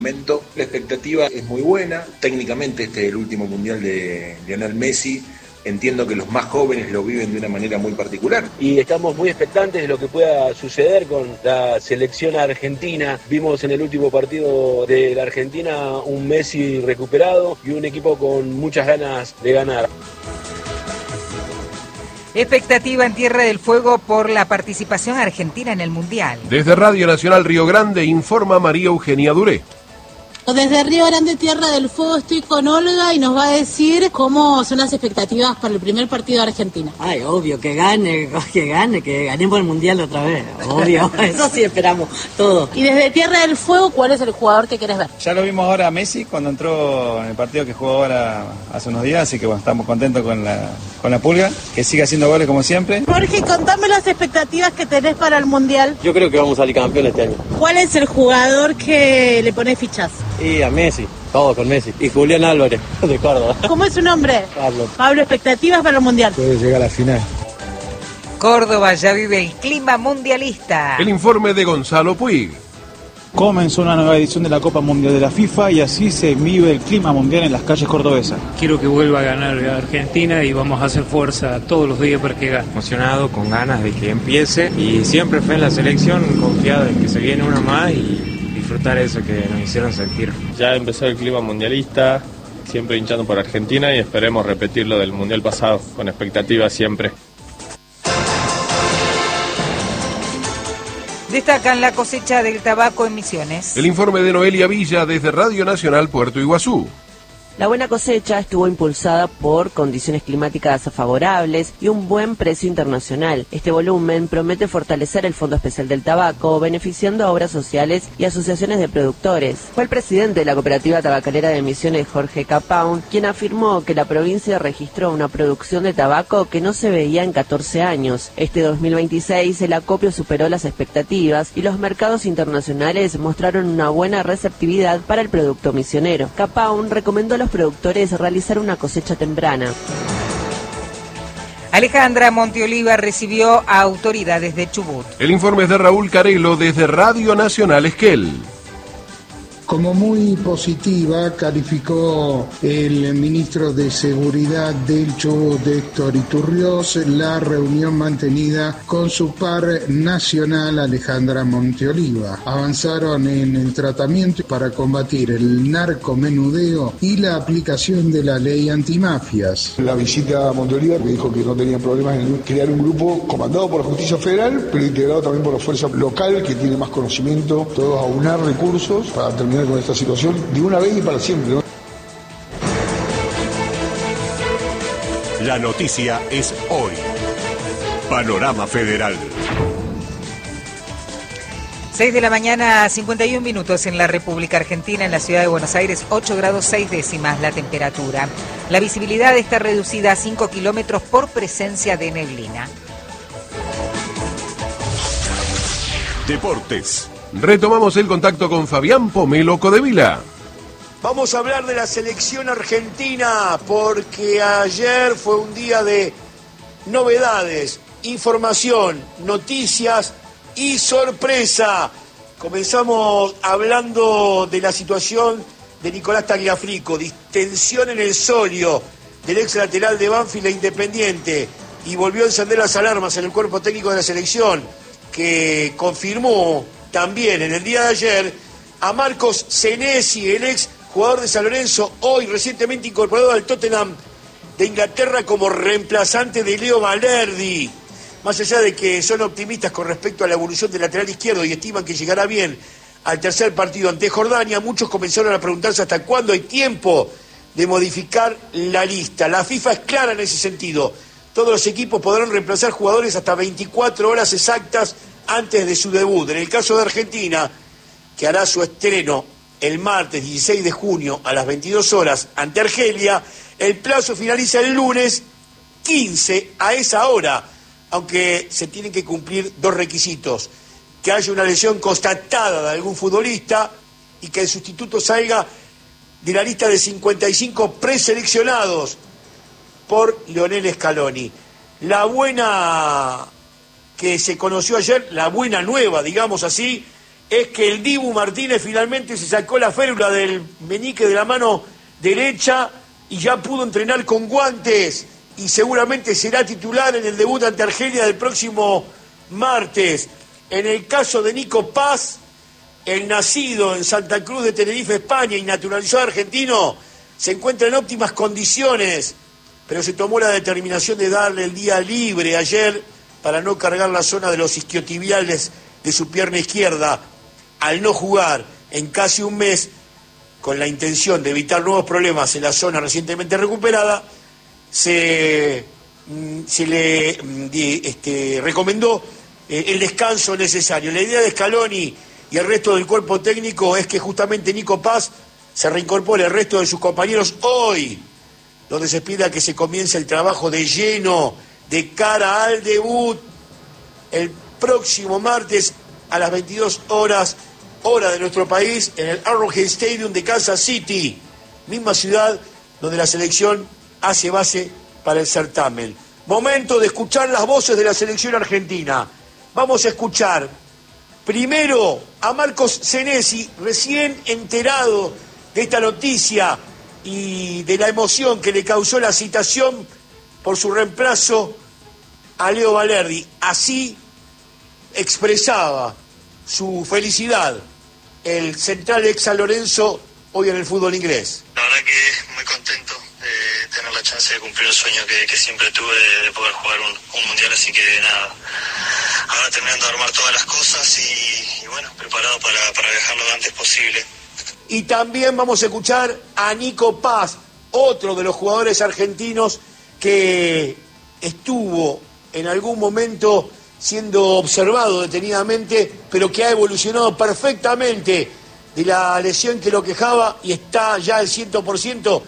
La expectativa es muy buena, técnicamente este es el último mundial de Lionel Messi, entiendo que los más jóvenes lo viven de una manera muy particular. Y estamos muy expectantes de lo que pueda suceder con la selección argentina. Vimos en el último partido de la Argentina un Messi recuperado y un equipo con muchas ganas de ganar. Expectativa en Tierra del Fuego por la participación argentina en el Mundial. Desde Radio Nacional Río Grande informa María Eugenia Duré. Desde Río Grande, Tierra del Fuego, estoy con Olga y nos va a decir cómo son las expectativas para el primer partido de Argentina. Ay, obvio, que ganemos el Mundial otra vez, obvio, eso sí esperamos, todo. Y desde Tierra del Fuego, ¿cuál es el jugador que querés ver? Ya lo vimos ahora a Messi cuando entró en el partido que jugó ahora hace unos días, así que bueno, estamos contentos con la Pulga, que siga haciendo goles como siempre. Jorge, contame las expectativas que tenés para el Mundial. Yo creo que vamos a salir campeón este año. ¿Cuál es el jugador que le ponés fichas? Y a Messi, todo con Messi. Y Julián Álvarez, de Córdoba. ¿Cómo es su nombre? Pablo. Pablo, expectativas para el Mundial. Puede llegar a la final. Córdoba ya vive el clima mundialista. El informe de Gonzalo Puig. Comenzó una nueva edición de la Copa Mundial de la FIFA y así se vive el clima mundial en las calles cordobesas. Quiero que vuelva a ganar Argentina y vamos a hacer fuerza todos los días para que gane. Emocionado, con ganas de que empiece y siempre fe en la selección, confiado en que se viene una más y disfrutar eso que nos hicieron sentir. Ya empezó el clima mundialista, siempre hinchando por Argentina y esperemos repetirlo del mundial pasado, con expectativas siempre. Destacan la cosecha del tabaco en Misiones. El informe de Noelia Villa desde Radio Nacional Puerto Iguazú. La buena cosecha estuvo impulsada por condiciones climáticas favorables y un buen precio internacional. Este volumen promete fortalecer el Fondo Especial del Tabaco, beneficiando a obras sociales y asociaciones de productores. Fue el presidente de la Cooperativa Tabacalera de Misiones, Jorge Capaun, quien afirmó que la provincia registró una producción de tabaco que no se veía en 14 años. Este 2026 el acopio superó las expectativas y los mercados internacionales mostraron una buena receptividad para el producto misionero. Capaun recomendó a los productores realizar una cosecha temprana. Alejandra Monteoliva recibió a autoridades de Chubut. El informe es de Raúl Carelo desde Radio Nacional Esquel. Como muy positiva calificó el ministro de Seguridad del Chubut, Héctor Iturriós, la reunión mantenida con su par nacional Alejandra Monteoliva. Avanzaron en el tratamiento para combatir el narcomenudeo y la aplicación de la ley antimafias. La visita a Monteoliva me dijo que no tenía problemas en crear un grupo comandado por la Justicia Federal, pero integrado también por la fuerza local que tiene más conocimiento, todos a aunar recursos para terminar con esta situación de una vez y para siempre, ¿no? La noticia es hoy. Panorama Federal. 6 de la mañana, 51 minutos en la República Argentina, en la ciudad de Buenos Aires, 8 grados 6 décimas la temperatura. La visibilidad está reducida a 5 kilómetros por presencia de neblina. Deportes. Retomamos el contacto con Fabián Pomelo Codevila. Vamos a hablar de la selección argentina porque ayer fue un día de novedades, información, noticias y sorpresa. Comenzamos hablando de la situación de Nicolás Tagliafico, distensión en el solio del ex lateral de Banfield e Independiente, y volvió a encender las alarmas en el cuerpo técnico de la selección, que confirmó también en el día de ayer a Marcos Senesi, el ex jugador de San Lorenzo, hoy recientemente incorporado al Tottenham de Inglaterra como reemplazante de Leo Valerdi. Más allá de que son optimistas con respecto a la evolución del lateral izquierdo y estiman que llegará bien al tercer partido ante Jordania, muchos comenzaron a preguntarse hasta cuándo hay tiempo de modificar la lista. La FIFA es clara en ese sentido. Todos los equipos podrán reemplazar jugadores hasta 24 horas exactas antes de su debut. En el caso de Argentina, que hará su estreno el martes 16 de junio a las 22 horas ante Argelia, el plazo finaliza el lunes 15 a esa hora, aunque se tienen que cumplir dos requisitos: que haya una lesión constatada de algún futbolista y que el sustituto salga de la lista de 55 preseleccionados por Lionel Scaloni. La buena que se conoció ayer, la buena nueva, digamos así, es que el Dibu Martínez finalmente se sacó la férula del meñique de la mano derecha y ya pudo entrenar con guantes y seguramente será titular en el debut ante Argelia del próximo martes. En el caso de Nico Paz, el nacido en Santa Cruz de Tenerife, España, y naturalizado argentino, se encuentra en óptimas condiciones, pero se tomó la determinación de darle el día libre ayer para no cargar la zona de los isquiotibiales de su pierna izquierda. Al no jugar en casi un mes, con la intención de evitar nuevos problemas en la zona recientemente recuperada, se le recomendó el descanso necesario. La idea de Scaloni y el resto del cuerpo técnico es que justamente Nico Paz se reincorpore al resto de sus compañeros hoy, donde se pida que se comience el trabajo de lleno de cara al debut el próximo martes a las 22 horas, hora de nuestro país, en el Arrowhead Stadium de Kansas City, misma ciudad donde la selección hace base para el certamen. Momento de escuchar las voces de la selección argentina. Vamos a escuchar primero a Marcos Senesi, recién enterado de esta noticia y de la emoción que le causó la citación por su reemplazo a Leo Valerdi. Así expresaba su felicidad el central ex San Lorenzo hoy en el fútbol inglés. La verdad que muy contento de tener la chance de cumplir el sueño que siempre tuve de poder jugar un mundial, así que nada, ahora terminando de armar todas las cosas y bueno, preparado para viajar lo antes posible. Y también vamos a escuchar a Nico Paz, otro de los jugadores argentinos que estuvo en algún momento siendo observado detenidamente, pero que ha evolucionado perfectamente de la lesión que lo quejaba y está ya al 100%.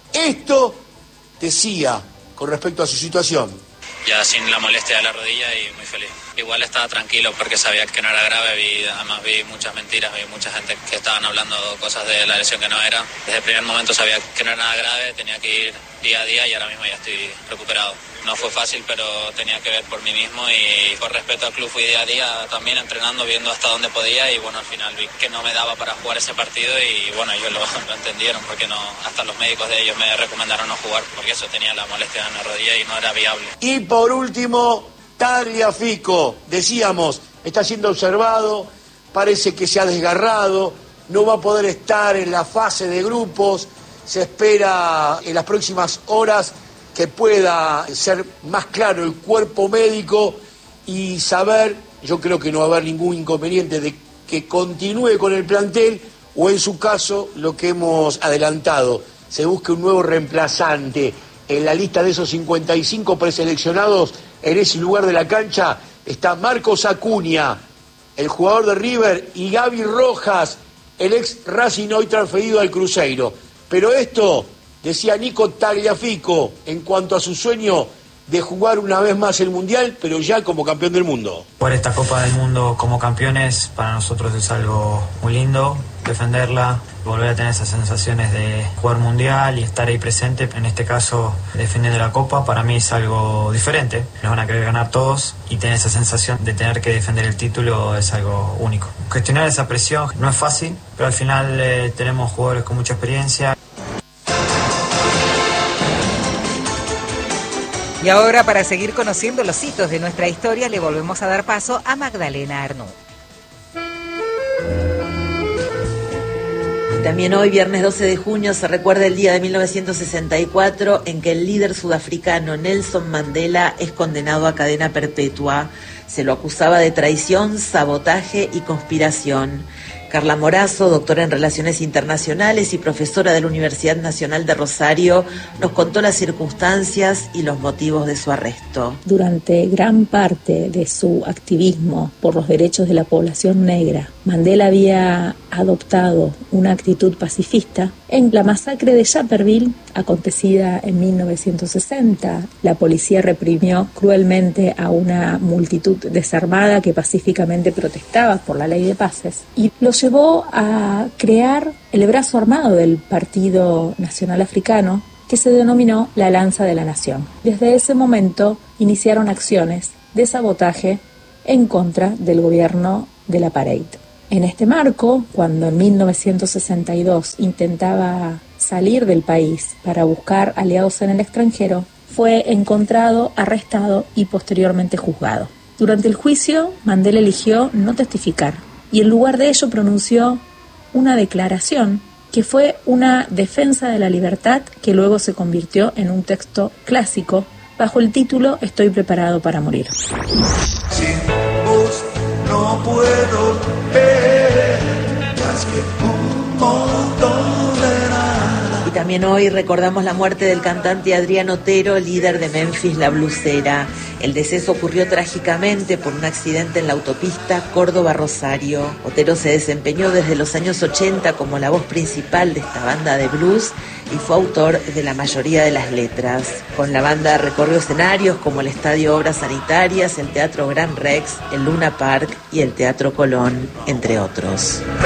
Esto decía con respecto a su situación. Ya sin la molestia de la rodilla y muy feliz. Igual estaba tranquilo porque sabía que no era grave, además vi muchas mentiras, vi mucha gente que estaban hablando cosas de la lesión que no era. Desde el primer momento sabía que no era nada grave, tenía que ir día a día y ahora mismo ya estoy recuperado. No fue fácil, pero tenía que ver por mí mismo y por respeto al club fui día a día también entrenando, viendo hasta dónde podía y bueno, al final vi que no me daba para jugar ese partido y bueno, ellos lo entendieron porque no, hasta los médicos de ellos me recomendaron no jugar porque eso tenía la molestia en la rodilla y no era viable. Y por último, Tagliafico, decíamos, está siendo observado, parece que se ha desgarrado, no va a poder estar en la fase de grupos, se espera en las próximas horas que pueda ser más claro el cuerpo médico y saber, yo creo que no va a haber ningún inconveniente de que continúe con el plantel o en su caso, lo que hemos adelantado, se busque un nuevo reemplazante. En la lista de esos 55 preseleccionados, en ese lugar de la cancha, está Marcos Acuña, el jugador de River, y Gaby Rojas, el ex Racing hoy transferido al Cruzeiro. Pero esto, decía Nico Tagliafico, en cuanto a su sueño de jugar una vez más el Mundial, pero ya como campeón del mundo. Jugar esta Copa del Mundo como campeones para nosotros es algo muy lindo, defenderla, volver a tener esas sensaciones de jugar Mundial y estar ahí presente, en este caso defendiendo la Copa, para mí es algo diferente. Nos van a querer ganar todos y tener esa sensación de tener que defender el título es algo único. Gestionar esa presión no es fácil, pero al final tenemos jugadores con mucha experiencia. Y ahora, para seguir conociendo los hitos de nuestra historia, le volvemos a dar paso a Magdalena Arnoux. También hoy, viernes 12 de junio, se recuerda el día de 1964 en que el líder sudafricano Nelson Mandela es condenado a cadena perpetua. Se lo acusaba de traición, sabotaje y conspiración. Carla Morazo, doctora en Relaciones Internacionales y profesora de la Universidad Nacional de Rosario, nos contó las circunstancias y los motivos de su arresto. Durante gran parte de su activismo por los derechos de la población negra, Mandela había adoptado una actitud pacifista. En la masacre de Sharpeville, acontecida en 1960, la policía reprimió cruelmente a una multitud desarmada que pacíficamente protestaba por la ley de pases y lo llevó a crear el brazo armado del Partido Nacional Africano, que se denominó la Lanza de la Nación. Desde ese momento iniciaron acciones de sabotaje en contra del gobierno del apartheid. En este marco, cuando en 1962 intentaba salir del país para buscar aliados en el extranjero, fue encontrado, arrestado y posteriormente juzgado. Durante el juicio, Mandela eligió no testificar y en lugar de ello pronunció una declaración que fue una defensa de la libertad que luego se convirtió en un texto clásico bajo el título Estoy preparado para morir. Sin vos no puedo ver más que un montón de nada. Y también hoy recordamos la muerte del cantante Adrián Otero, líder de Memphis La Blusera. El deceso ocurrió trágicamente por un accidente en la autopista Córdoba-Rosario. Otero se desempeñó desde los años 80 como la voz principal de esta banda de blues y fue autor de la mayoría de las letras. Con la banda recorrió escenarios como el Estadio Obras Sanitarias, el Teatro Gran Rex, el Luna Park y el Teatro Colón, entre otros.